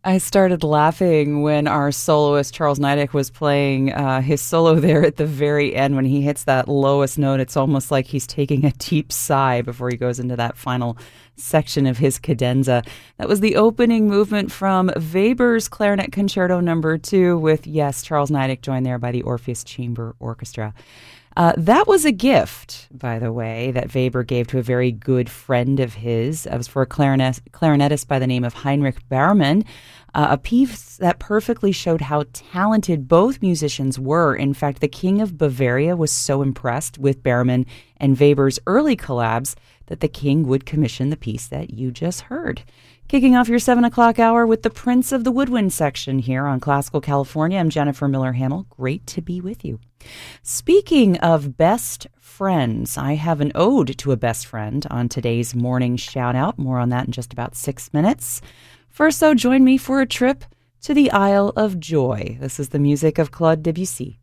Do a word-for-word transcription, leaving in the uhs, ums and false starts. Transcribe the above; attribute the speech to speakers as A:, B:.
A: I started laughing when our soloist, Charles Nidick, was playing uh, his solo there at the very end. When he hits that lowest note, it's almost like he's taking a deep sigh before he goes into that final section of his cadenza. That was the opening movement from Weber's Clarinet Concerto Number Two with, yes, Charles Nidick, joined there by the Orpheus Chamber Orchestra. Uh, that was a gift, by the way, that Weber gave to a very good friend of his. It was for a clarinet, clarinetist by the name of Heinrich Berman, uh, a piece that perfectly showed how talented both musicians were. In fact, the King of Bavaria was so impressed with Berman and Weber's early collabs that the king would commission the piece that you just heard. Kicking off your seven o'clock hour with the Prince of the Woodwind section here on Classical California. I'm Jennifer Miller-Hamel. Great to be with you. Speaking of best friends, I have an ode to a best friend on today's morning shout out. More on that in just about six minutes. First, though, join me for a trip to the Isle of Joy. This is the music of Claude Debussy.